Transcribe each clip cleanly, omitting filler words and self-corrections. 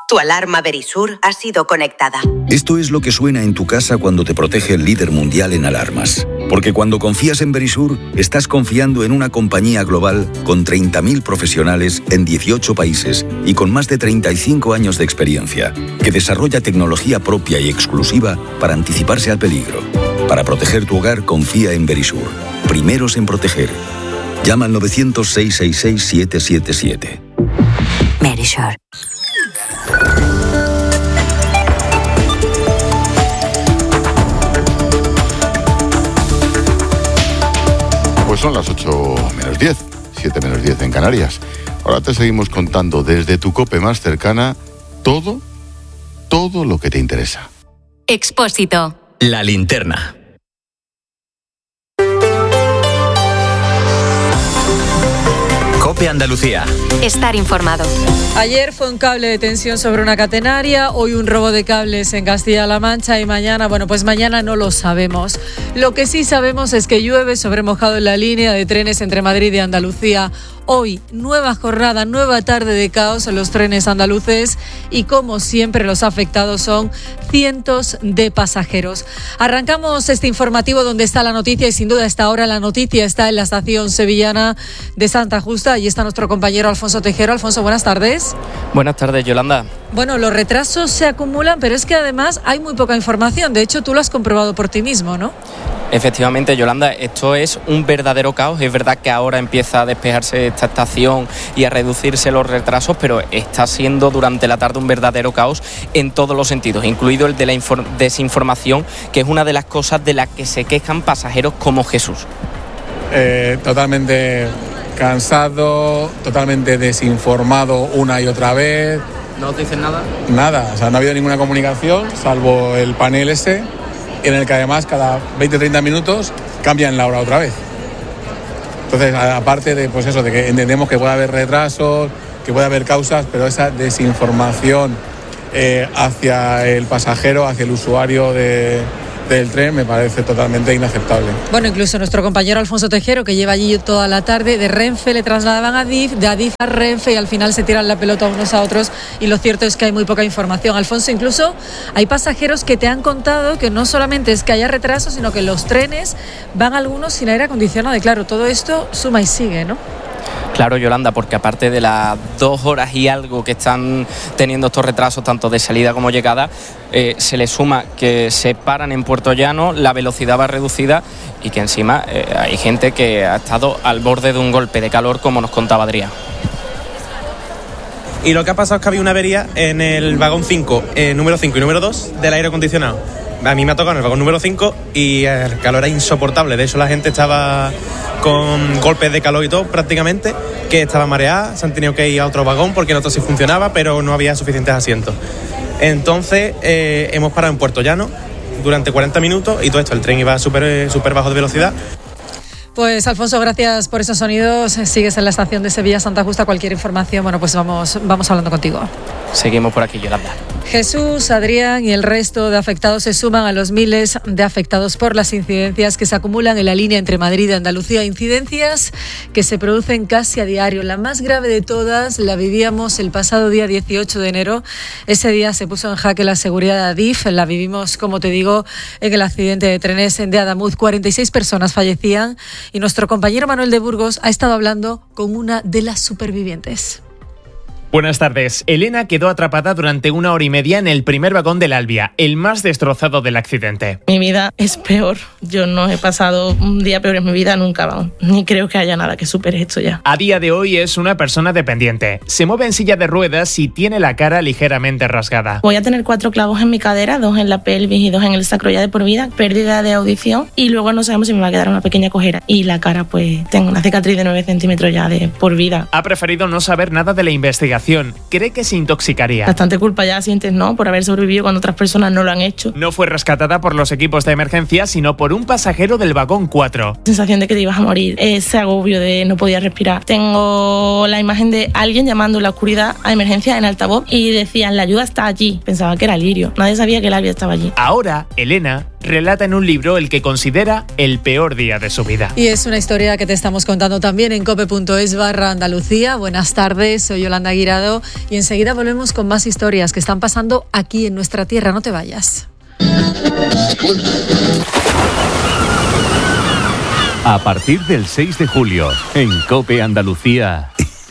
Tu alarma Verisur ha sido conectada. Esto es lo que suena en tu casa cuando te protege el líder mundial en alarmas. Porque cuando confías en Verisur, estás confiando en una compañía global con 30.000 profesionales en 18 países y con más de 35 años de experiencia, que desarrolla tecnología propia y exclusiva para anticiparse al peligro. Para proteger tu hogar, confía en Verisur. Primeros en proteger. Llama al 900-666-777. Verisur. Pues son las 8 menos 10, 7 menos 10 en Canarias. Ahora te seguimos contando desde tu COPE más cercana todo lo que te interesa. Expósito. La linterna. COPE Andalucía. Estar informado. Ayer fue un cable de tensión sobre una catenaria, hoy un robo de cables en Castilla-La Mancha y mañana, pues mañana no lo sabemos. Lo que sí sabemos es que llueve sobre mojado en la línea de trenes entre Madrid y Andalucía. Hoy, nueva jornada, nueva tarde de caos en los trenes andaluces y, como siempre, los afectados son cientos de pasajeros. Arrancamos este informativo donde está la noticia y, sin duda, a esta hora la noticia está en la estación sevillana de Santa Justa. Allí está nuestro compañero Alfonso Tejero. Alfonso, buenas tardes. Buenas tardes, Yolanda. Bueno, los retrasos se acumulan, pero es que además hay muy poca información. De hecho, tú lo has comprobado por ti mismo, ¿no? Efectivamente, Yolanda, esto es un verdadero caos. Es verdad que ahora empieza a despejarse esta estación y a reducirse los retrasos, pero está siendo durante la tarde un verdadero caos en todos los sentidos, incluido el de la desinformación, que es una de las cosas de las que se quejan pasajeros como Jesús. Totalmente cansado, totalmente desinformado una y otra vez. ¿No os dicen nada? Nada, o sea, no ha habido ninguna comunicación, salvo el panel ese, en el que además cada 20-30 minutos cambian la hora otra vez. Entonces, aparte de, pues eso, de que entendemos que puede haber retrasos, que puede haber causas, pero esa desinformación hacia el pasajero, hacia el usuario del tren, me parece totalmente inaceptable. Bueno, incluso nuestro compañero Alfonso Tejero, que lleva allí toda la tarde, de Renfe le trasladaban a Adif, de Adif a Renfe, y al final se tiran la pelota unos a otros, y lo cierto es que hay muy poca información. Alfonso, incluso hay pasajeros que te han contado que no solamente es que haya retrasos, sino que los trenes van algunos sin aire acondicionado, y claro, todo esto suma y sigue, ¿no? Claro, Yolanda, porque aparte de las 2 horas y algo que están teniendo estos retrasos, tanto de salida como llegada, se le suma que se paran en Puerto Llano, la velocidad va reducida y que encima hay gente que ha estado al borde de un golpe de calor, como nos contaba Adrián. Y lo que ha pasado es que había una avería en el vagón 5, número 5 y número 2 del aire acondicionado. A mí me ha tocado en el vagón número 5 y el calor era insoportable. De hecho, la gente estaba con golpes de calor y todo prácticamente, que estaba mareada, se han tenido que ir a otro vagón porque en otro sí funcionaba, pero no había suficientes asientos. Entonces hemos parado en Puerto Llano durante 40 minutos y todo esto, el tren iba súper bajo de velocidad. Pues Alfonso, gracias por esos sonidos. Sigues en la estación de Sevilla Santa Justa. Cualquier información, pues vamos hablando contigo. Seguimos por aquí, Yolanda. Jesús, Adrián y el resto de afectados se suman a los miles de afectados por las incidencias que se acumulan en la línea entre Madrid y Andalucía. Incidencias que se producen casi a diario. La más grave de todas la vivíamos el pasado día 18 de enero. Ese día se puso en jaque la seguridad de Adif. La vivimos, como te digo, en el accidente de trenes de Adamuz. 46 personas fallecían y nuestro compañero Manuel de Burgos ha estado hablando con una de las supervivientes. Buenas tardes. Elena quedó atrapada durante 1 hora y media en el primer vagón del Albia, el más destrozado del accidente. Mi vida es peor. Yo no he pasado un día peor en mi vida nunca, vamos. Ni creo que haya nada que supere esto ya. A día de hoy es una persona dependiente. Se mueve en silla de ruedas y tiene la cara ligeramente rasgada. Voy a tener 4 clavos en mi cadera, 2 en la pelvis y 2 en el sacro ya de por vida, pérdida de audición y luego no sabemos si me va a quedar una pequeña cojera. Y la cara, pues tengo una cicatriz de 9 centímetros ya de por vida. Ha preferido no saber nada de la investigación. Cree que se intoxicaría. Bastante culpa ya sientes, ¿no? Por haber sobrevivido cuando otras personas no lo han hecho. No fue rescatada por los equipos de emergencia, sino por un pasajero del vagón 4. Sensación de que te ibas a morir, ese agobio de no podía respirar. Tengo la imagen de alguien llamando en la oscuridad a emergencia en altavoz y decían, la ayuda está allí. Pensaba que era Lirio. Nadie sabía que el Albia estaba allí. Ahora, Elena relata en un libro el que considera el peor día de su vida. Y es una historia que te estamos contando también en cope.es/Andalucía. Buenas tardes, soy Yolanda Guirado y enseguida volvemos con más historias que están pasando aquí en nuestra tierra. No te vayas. A partir del 6 de julio, en COPE Andalucía.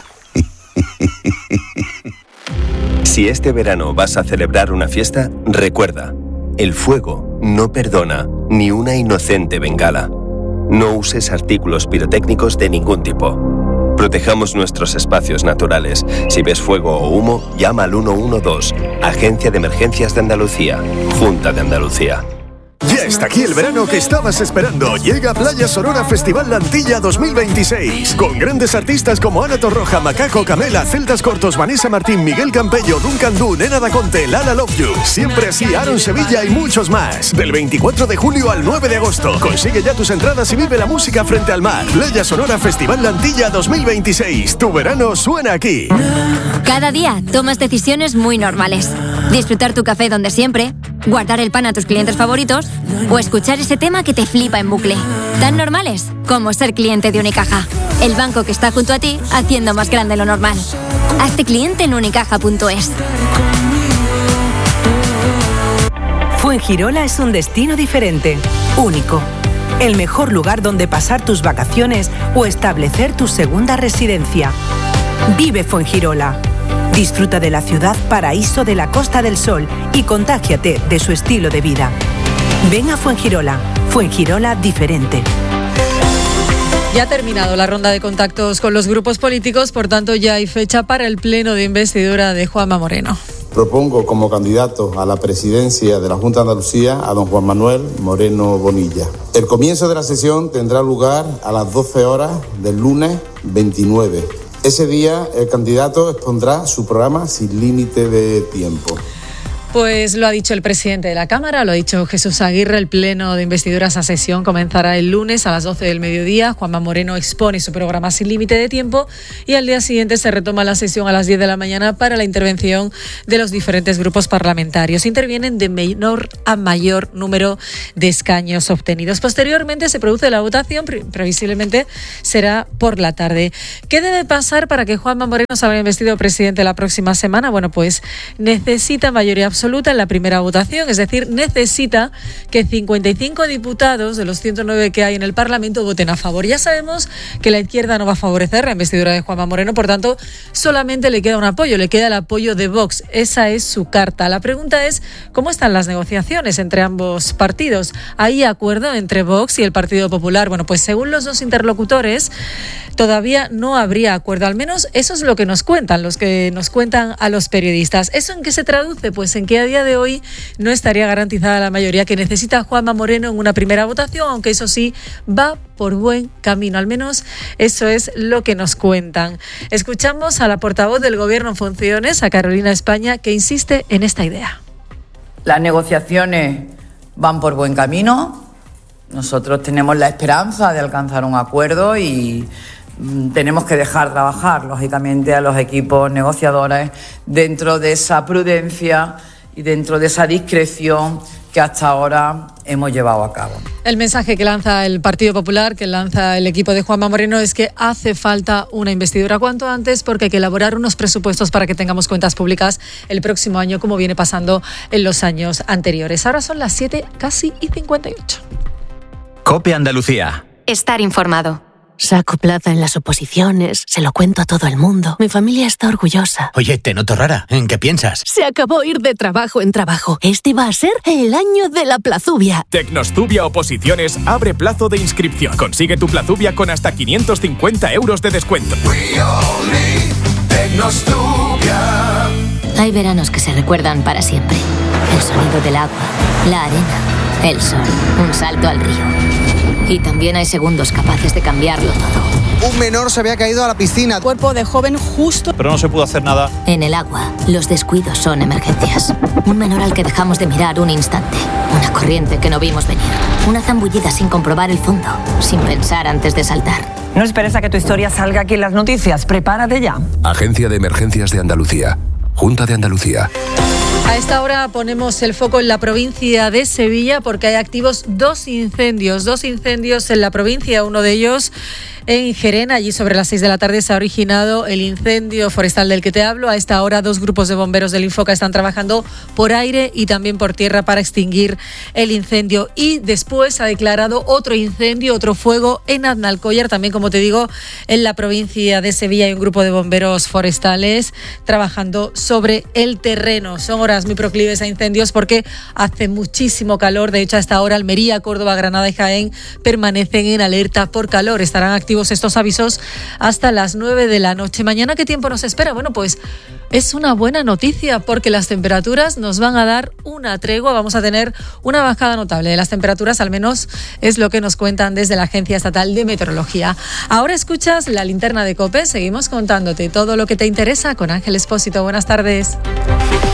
Si este verano vas a celebrar una fiesta, recuerda, el fuego no perdona ni una inocente bengala. No uses artículos pirotécnicos de ningún tipo. Protejamos nuestros espacios naturales. Si ves fuego o humo, llama al 112, Agencia de Emergencias de Andalucía, Junta de Andalucía. Ya está aquí el verano que estabas esperando. Llega Playa Sonora Festival La Antilla 2026. Con grandes artistas como Ana Torroja, Macaco, Camela, Celdas Cortos, Vanessa Martín, Miguel Campello, Duncan Du, Nena Da Conte, Lala Love You. Siempre así, Aaron Sevilla y muchos más. Del 24 de julio al 9 de agosto. Consigue ya tus entradas y vive la música frente al mar. Playa Sonora Festival La Antilla 2026. Tu verano suena aquí. Cada día tomas decisiones muy normales. Disfrutar tu café donde siempre, guardar el pan a tus clientes favoritos o escuchar ese tema que te flipa en bucle. Tan normales como ser cliente de Unicaja. El banco que está junto a ti haciendo más grande lo normal. Hazte cliente en unicaja.es. Fuengirola es un destino diferente, único. El mejor lugar donde pasar tus vacaciones o establecer tu segunda residencia. Vive Fuengirola. Disfruta de la ciudad paraíso de la Costa del Sol y contágiate de su estilo de vida. Ven a Fuengirola. Fuengirola diferente. Ya ha terminado la ronda de contactos con los grupos políticos, por tanto ya hay fecha para el pleno de investidura de Juanma Moreno. Propongo como candidato a la presidencia de la Junta de Andalucía a don Juan Manuel Moreno Bonilla. El comienzo de la sesión tendrá lugar a las 12 horas del lunes 29. Ese día el candidato expondrá su programa sin límite de tiempo. Pues lo ha dicho el presidente de la Cámara, lo ha dicho Jesús Aguirre. El pleno de investidura, esa sesión comenzará el lunes a las 12 del mediodía. Juanma Moreno expone su programa sin límite de tiempo y al día siguiente se retoma la sesión a las 10 de la mañana para la intervención de los diferentes grupos parlamentarios. Intervienen de menor a mayor número de escaños obtenidos. Posteriormente se produce la votación, previsiblemente será por la tarde. ¿Qué debe pasar para que Juanma Moreno se haya investido presidente la próxima semana? Bueno, pues necesita mayoría absoluta en la primera votación, es decir, necesita que 55 diputados de los 109 que hay en el Parlamento voten a favor. Ya sabemos que la izquierda no va a favorecer la investidura de Juanma Moreno, por tanto, solamente le queda un apoyo, le queda el apoyo de Vox. Esa es su carta. La pregunta es, ¿cómo están las negociaciones entre ambos partidos? ¿Hay acuerdo entre Vox y el Partido Popular? Bueno, pues según los dos interlocutores, todavía no habría acuerdo, al menos eso es lo que nos cuentan, los que nos cuentan a los periodistas. ¿Eso en qué se traduce? Pues en que a día de hoy no estaría garantizada la mayoría que necesita Juanma Moreno en una primera votación, aunque eso sí, va por buen camino, al menos eso es lo que nos cuentan. Escuchamos a la portavoz del Gobierno en funciones, a Carolina España, que insiste en esta idea. Las negociaciones van por buen camino, nosotros tenemos la esperanza de alcanzar un acuerdo y tenemos que dejar trabajar, lógicamente, a los equipos negociadores dentro de esa prudencia y dentro de esa discreción que hasta ahora hemos llevado a cabo. El mensaje que lanza el Partido Popular, que lanza el equipo de Juanma Moreno, es que hace falta una investidura cuanto antes porque hay que elaborar unos presupuestos para que tengamos cuentas públicas el próximo año, como viene pasando en los años anteriores. Ahora son las 7 casi y 58. COPE Andalucía. Estar informado. Saco plaza en las oposiciones, se lo cuento a todo el mundo. Mi familia está orgullosa. Oye, te noto rara. ¿En qué piensas? Se acabó ir de trabajo en trabajo. Este va a ser el año de la plazubia. Tecnostubia Oposiciones abre plazo de inscripción. Consigue tu plazubia con hasta 550 euros de descuento. Hay veranos que se recuerdan para siempre. El sonido del agua, la arena, el sol, un salto al río. Y también hay segundos capaces de cambiarlo todo. Un menor se había caído a la piscina. Cuerpo de joven justo. Pero no se pudo hacer nada. En el agua, los descuidos son emergencias. Un menor al que dejamos de mirar un instante. Una corriente que no vimos venir. Una zambullida sin comprobar el fondo. Sin pensar antes de saltar. No esperes a que tu historia salga aquí en las noticias. Prepárate ya. Agencia de Emergencias de Andalucía. Junta de Andalucía. A esta hora ponemos el foco en la provincia de Sevilla porque hay activos dos incendios en la provincia. Uno de ellos en Gerena, allí sobre las 6 de la tarde se ha originado el incendio forestal del que te hablo. A esta hora 2 grupos de bomberos del Infoca están trabajando por aire y también por tierra para extinguir el incendio. Y después ha declarado otro incendio, otro fuego en Aznalcóllar, también como te digo, en la provincia de Sevilla hay un grupo de bomberos forestales trabajando sobre el terreno. Son horas muy proclives a incendios porque hace muchísimo calor. De hecho, a esta hora Almería, Córdoba, Granada y Jaén permanecen en alerta por calor. Estarán activos estos avisos hasta las 9 de la noche. Mañana, ¿qué tiempo nos espera? Bueno, pues es una buena noticia porque las temperaturas nos van a dar una tregua. Vamos a tener una bajada notable de las temperaturas, al menos es lo que nos cuentan desde la Agencia Estatal de Meteorología. Ahora escuchas la linterna de COPE. Seguimos contándote todo lo que te interesa con Ángel Expósito. Buenas tardes.